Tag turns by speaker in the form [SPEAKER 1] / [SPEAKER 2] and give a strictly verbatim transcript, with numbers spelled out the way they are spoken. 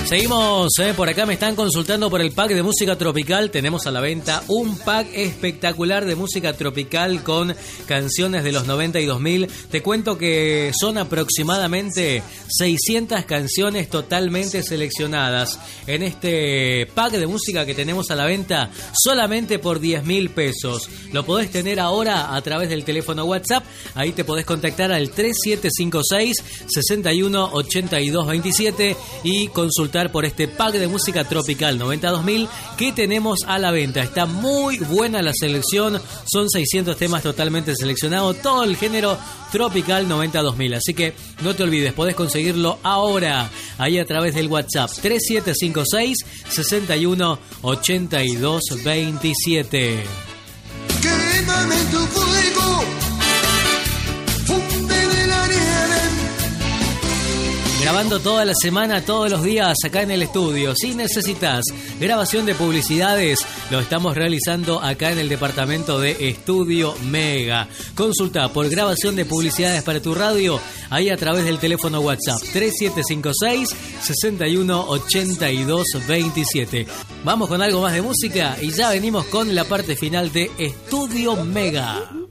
[SPEAKER 1] Seguimos, eh, por acá me están consultando por el pack de música tropical. Tenemos a la venta un pack espectacular de música tropical con canciones de los noventa y dos mil. Te cuento que son aproximadamente seiscientas canciones totalmente seleccionadas en este pack de música que tenemos a la venta solamente por diez mil pesos. Lo podés tener ahora a través del teléfono WhatsApp. Ahí te podés contactar al tres siete cinco seis, seis uno ocho dos dos siete y consultar por este pack de música tropical noventa y dos mil que tenemos a la venta. Está muy buena la selección, son seiscientos temas totalmente seleccionados, todo el género tropical noventa y dos mil, así que no te olvides, podés conseguirlo ahora ahí a través del WhatsApp tres siete cinco seis, seis uno ocho dos dos siete.
[SPEAKER 2] Quémame tu fuego, funde de la nieve.
[SPEAKER 1] Grabando toda la semana, todos los días acá en el estudio. Si necesitas grabación de publicidades, lo estamos realizando acá en el departamento de Estudio Mega. Consulta por grabación de publicidades para tu radio ahí a través del teléfono WhatsApp tres siete cinco seis, seis uno ocho dos dos siete. Vamos con algo más de música y ya venimos con la parte final de Estudio Mega.